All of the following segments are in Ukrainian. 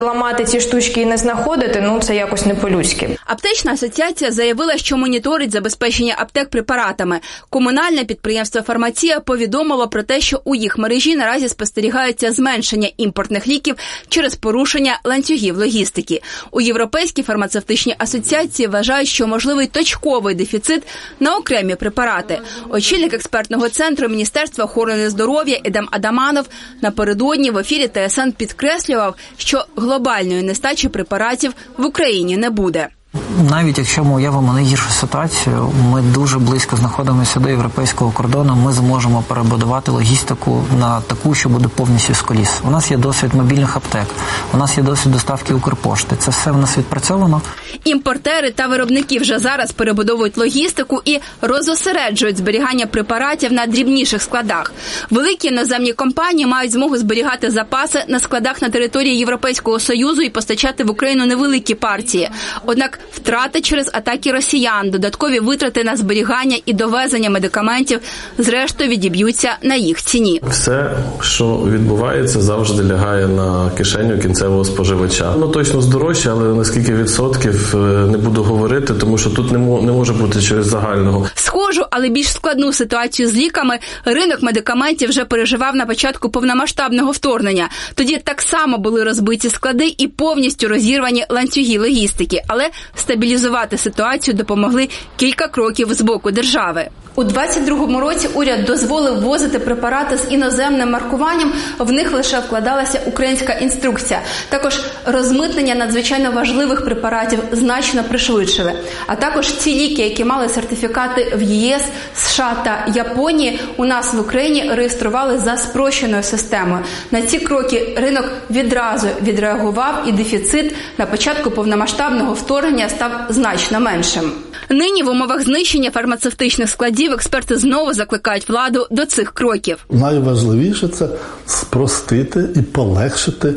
Ламати ці штучки і не знаходити, це якось не по-людськи. Аптечна асоціація заявила, що моніторить забезпечення аптек препаратами. Комунальне підприємство «Фармація» повідомило про те, що у їх мережі наразі спостерігається зменшення імпортних ліків через порушення ланцюгів логістики. У Європейській фармацевтичній асоціації вважають, що можливий точковий дефіцит на окремі препарати. Очільник експертного центру Міністерства охорони здоров'я Едем Адаманов напередодні в ефірі ТСН підкреслював, що глобальної нестачі препаратів в Україні не буде. Навіть якщо ми уявимо найгіршу ситуацію, ми дуже близько знаходимося до європейського кордону, ми зможемо перебудувати логістику на таку, що буде повністю з коліс. У нас є досвід мобільних аптек, у нас є досвід доставки Укрпошти. Це все в нас відпрацьовано. Імпортери та виробники вже зараз перебудовують логістику і розосереджують зберігання препаратів на дрібніших складах. Великі іноземні компанії мають змогу зберігати запаси на складах на території Європейського Союзу і постачати в Україну невеликі партії. Однак втрати через атаки росіян, додаткові витрати на зберігання і довезення медикаментів, зрештою відіб'ються на їх ціні. Все, що відбувається, завжди лягає на кишеню кінцевого споживача. Точно здорожче, але наскільки відсотків не буду говорити, тому що тут не може бути чогось загального. Схожу, але більш складну ситуацію з ліками ринок медикаментів вже переживав на початку повномасштабного вторгнення. Тоді так само були розбиті склади і повністю розірвані ланцюги логістики, але стабілізувати ситуацію допомогли кілька кроків з боку держави. У 2022 році уряд дозволив ввозити препарати з іноземним маркуванням, в них лише вкладалася українська інструкція. Також розмитнення надзвичайно важливих препаратів значно пришвидшили. А також ці ліки, які мали сертифікати в ЄС, США та Японії, у нас в Україні реєстрували за спрощеною системою. На ці кроки ринок відразу відреагував, і дефіцит на початку повномасштабного вторгнення став значно меншим. Нині в умовах знищення фармацевтичних складів експерти знову закликають владу до цих кроків. Найважливіше – це спростити і полегшити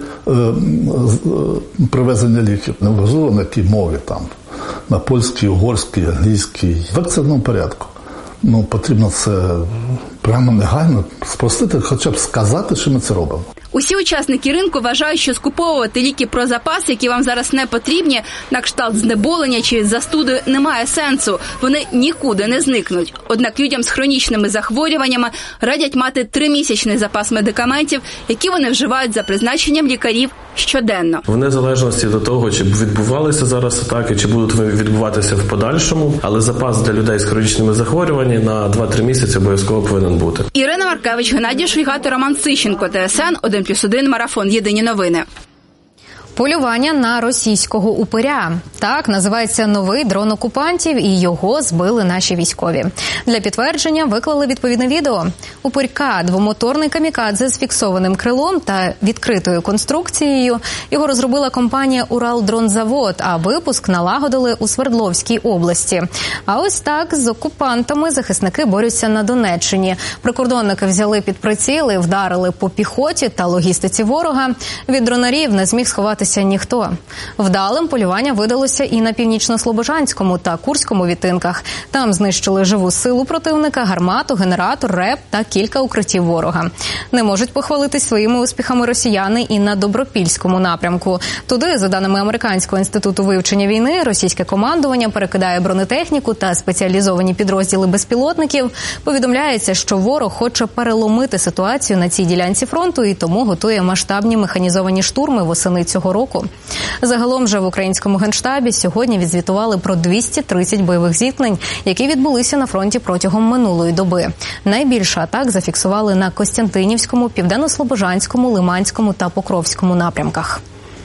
привезення ліків. Неважливо на якій мові там, на польській, угорській, англійській, в екстраному порядку. Потрібно це прямо негайно спростити, хоча б сказати, що ми це робимо. Усі учасники ринку вважають, що скуповувати ліки про запас, які вам зараз не потрібні, на кшталт знеболення чи застуди, немає сенсу. Вони нікуди не зникнуть. Однак людям з хронічними захворюваннями радять мати 3-місячний запас медикаментів, які вони вживають за призначенням лікарів щоденно. В незалежності від того, чи відбувалися зараз атаки, чи будуть відбуватися в подальшому, але запас для людей з хронічними захворюваннями на 2-3 місяці обов'язково повинен бути. Ірина Маркевич, Геннадій Шульга, Роман Сищенко, ТСН 1+1, Марафон. Єдині новини. Полювання на російського упиря. Так називається новий дрон окупантів, і його збили наші військові. Для підтвердження виклали відповідне відео. Упирька – двомоторний камікадзе з фіксованим крилом та відкритою конструкцією. Його розробила компанія «Уралдронзавод», а випуск налагодили у Свердловській області. А ось так з окупантами захисники борються на Донеччині. Прикордонники взяли під приціл і вдарили по піхоті та логістиці ворога. Від дронарів не зміг сховатися ніхто. Вдалим полювання видалося і на Північно-Слобожанському та Курському відтинках. Там знищили живу силу противника, гармату, генератор, РЕП та кілька укриттів ворога. Не можуть похвалитись своїми успіхами росіяни і на Добропільському напрямку. Туди, за даними Американського інституту вивчення війни, російське командування перекидає бронетехніку та спеціалізовані підрозділи безпілотників. Повідомляється, що ворог хоче переломити ситуацію на цій ділянці фронту і тому готує масштабні механізовані штурми восени цього року. Загалом же в українському Генштабі сьогодні відзвітували про 230 бойових зіткнень, які відбулися на фронті протягом минулої доби. Найбільше атак зафіксували на Костянтинівському, Південно-Слобожанському, Лиманському та Покровському напрямках.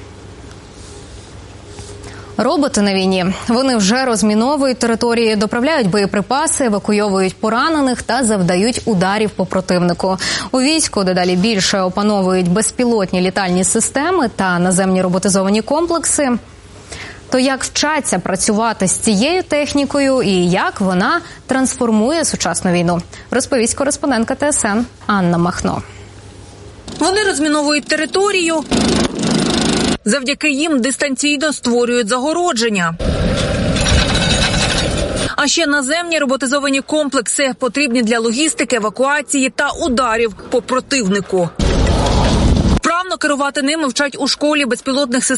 Роботи на війні. Вони вже розміновують території, доправляють боєприпаси, евакуйовують поранених та завдають ударів по противнику. У війську дедалі більше опановують безпілотні літальні системи та наземні роботизовані комплекси. То як вчаться працювати з цією технікою і як вона трансформує сучасну війну, розповість кореспондентка ТСН Анна Махно. Вони розміновують територію. Завдяки їм дистанційно створюють загородження. А ще наземні роботизовані комплекси, потрібні для логістики, евакуації та ударів по противнику. Вправно Вправно керувати ними вчать у школі безпілотних систем